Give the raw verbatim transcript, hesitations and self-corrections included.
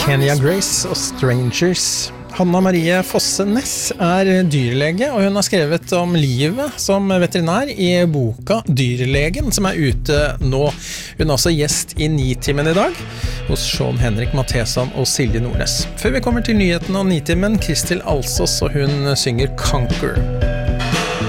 Kenya Grace og Strangers. Hanna Marie Fosse Ness er dyrlege, og hun har skrevet om livet som veterinær i boka Dyrlegen, som er ute nå. Hun er også gjest i Nitimen i dag, hos Sean Henrik Matheson og Silje Nordnes. Før vi kommer til nyheten og Nitimen, Kristel Alsos, og hun synger Conquer.